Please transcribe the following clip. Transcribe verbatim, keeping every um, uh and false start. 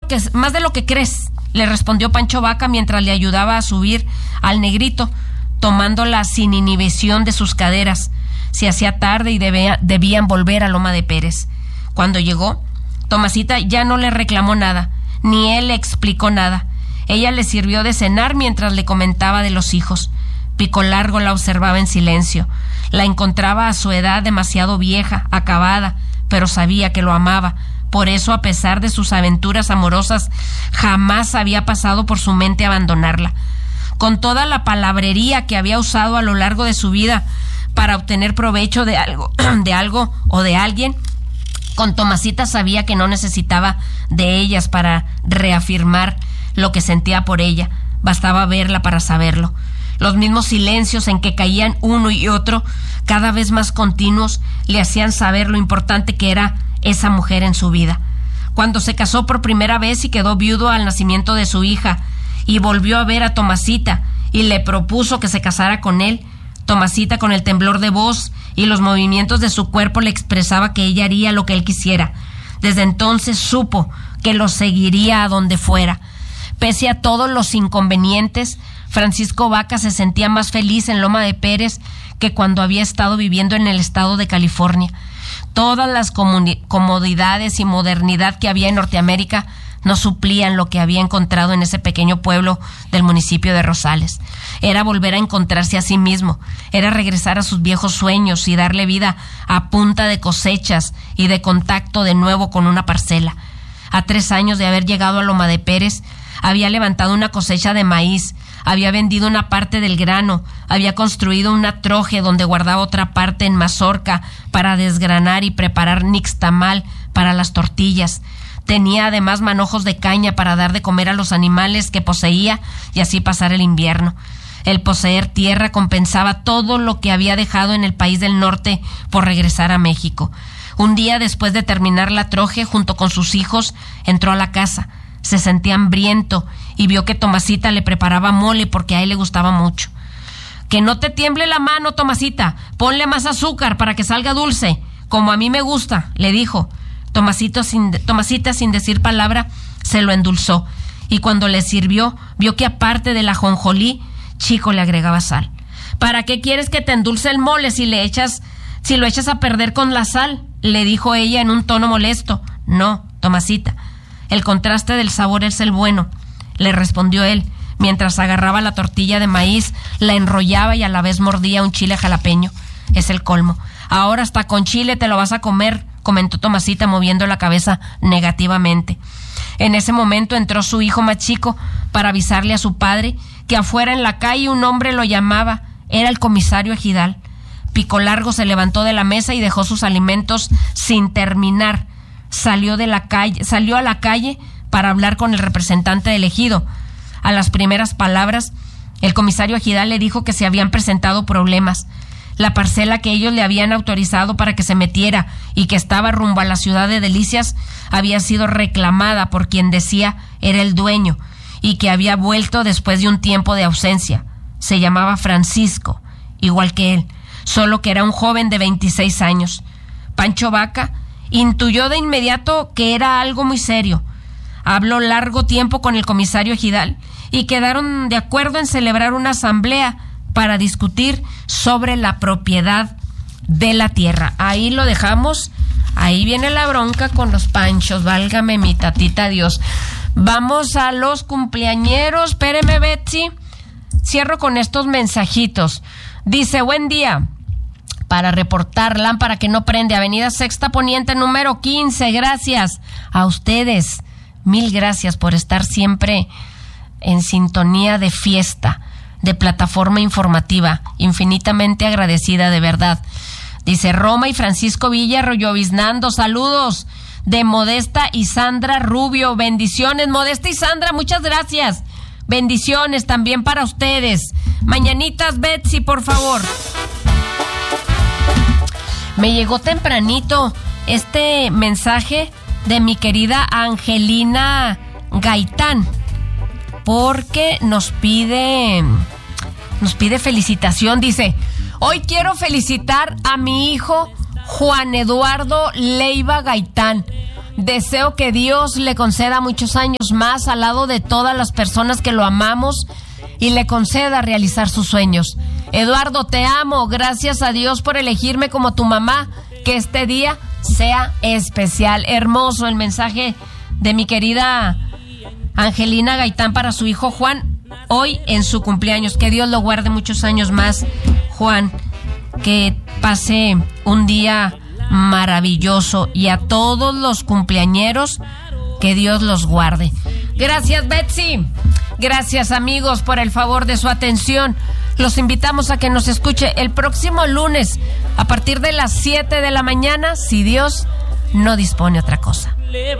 que, más de lo que crees, le respondió Pancho Vaca mientras le ayudaba a subir al negrito, tomándola sin inhibición de sus caderas. Se hacía tarde y debía, debían volver a Loma de Pérez. Cuando llegó, Tomasita ya no le reclamó nada, ni él le explicó nada. Ella le sirvió de cenar mientras le comentaba de los hijos. Pico Largo la observaba en silencio. La encontraba a su edad demasiado vieja, acabada, pero sabía que lo amaba. Por eso, a pesar de sus aventuras amorosas, jamás había pasado por su mente abandonarla. Con toda la palabrería que había usado a lo largo de su vida para obtener provecho de algo, de algo o de alguien, con Tomasita sabía que no necesitaba de ellas para reafirmar lo que sentía por ella. Bastaba verla para saberlo. Los mismos silencios en que caían uno y otro, cada vez más continuos, le hacían saber lo importante que era esa mujer en su vida. Cuando se casó por primera vez y quedó viudo al nacimiento de su hija, y volvió a ver a Tomasita y le propuso que se casara con él, Tomasita, con el temblor de voz y los movimientos de su cuerpo, le expresaba que ella haría lo que él quisiera. Desde entonces supo que lo seguiría a donde fuera. Pese a todos los inconvenientes, Francisco Vaca se sentía más feliz en Loma de Pérez que cuando había estado viviendo en el estado de California. Todas las comuni- comodidades y modernidad que había en Norteamérica no suplían lo que había encontrado en ese pequeño pueblo del municipio de Rosales. Era volver a encontrarse a sí mismo, era regresar a sus viejos sueños y darle vida a punta de cosechas y de contacto de nuevo con una parcela. A tres años de haber llegado a Loma de Pérez, había levantado una cosecha de maíz, había vendido una parte del grano, había construido una troje donde guardaba otra parte en mazorca para desgranar y preparar nixtamal para las tortillas. Tenía además manojos de caña para dar de comer a los animales que poseía y así pasar el invierno. El poseer tierra compensaba todo lo que había dejado en el país del norte por regresar a México. Un día, después de terminar la troje, junto con sus hijos, entró a la casa. Se sentía hambriento y vio que Tomasita le preparaba mole porque a él le gustaba mucho. Que no te tiemble la mano, Tomasita, ponle más azúcar para que salga dulce, como a mí me gusta, le dijo. Tomasito sin, Tomasita, sin decir palabra, se lo endulzó, y cuando le sirvió, vio que aparte del ajonjolí, Chico le agregaba sal. ¿Para qué quieres que te endulce el mole si le echas, si lo echas a perder con la sal?, le dijo ella en un tono molesto. No, Tomasita, el contraste del sabor es el bueno, le respondió él, mientras agarraba la tortilla de maíz, la enrollaba y a la vez mordía un chile jalapeño. Es el colmo. Ahora hasta con chile te lo vas a comer, comentó Tomasita moviendo la cabeza negativamente. En ese momento entró su hijo más chico para avisarle a su padre que afuera en la calle un hombre lo llamaba. Era el comisario Ejidal. Pico Largo se levantó de la mesa y dejó sus alimentos sin terminar. Salió de la calle, salió a la calle para hablar con el representante del ejido. A las primeras palabras, el comisario Ejidal le dijo que se habían presentado problemas. La parcela que ellos le habían autorizado para que se metiera y que estaba rumbo a la ciudad de Delicias había sido reclamada por quien decía era el dueño y que había vuelto después de un tiempo de ausencia. Se llamaba Francisco, igual que él, solo que era un joven de veintiséis años. Pancho Vaca intuyó de inmediato que era algo muy serio. Habló largo tiempo con el comisario Ejidal y quedaron de acuerdo en celebrar una asamblea para discutir sobre la propiedad de la tierra. Ahí lo dejamos. Ahí viene la bronca con los Panchos, válgame mi tatita Dios. Vamos a los cumpleañeros. Espéreme, Betsy. Cierro con estos mensajitos. Dice, buen día. Para reportar, lámpara que no prende, Avenida Sexta Poniente, número quince. Gracias a ustedes. Mil gracias por estar siempre en sintonía de fiesta, de plataforma informativa. Infinitamente agradecida, de verdad. Dice Roma y Francisco Villa Rolloviznando, saludos de Modesta y Sandra Rubio. Bendiciones, Modesta y Sandra, muchas gracias. Bendiciones también para ustedes. Mañanitas, Betsy, por favor. Me llegó tempranito este mensaje de mi querida Angelina Gaitán, porque nos pide, nos pide felicitación. Dice, hoy quiero felicitar a mi hijo Juan Eduardo Leiva Gaitán, Deseo que Dios le conceda muchos años más al lado de todas las personas que lo amamos y le conceda realizar sus sueños. Eduardo, te amo. Gracias a Dios por elegirme como tu mamá. Que este día sea especial. Hermoso el mensaje de mi querida Angelina Gaitán para su hijo Juan, hoy en su cumpleaños. Que Dios lo guarde muchos años más, Juan. Que pase un día maravilloso, y a todos los cumpleañeros, que Dios los guarde. Gracias, Betsy. Gracias, amigos, por el favor de su atención. Los invitamos a que nos escuche el próximo lunes a partir de las siete de la mañana, si Dios no dispone otra cosa.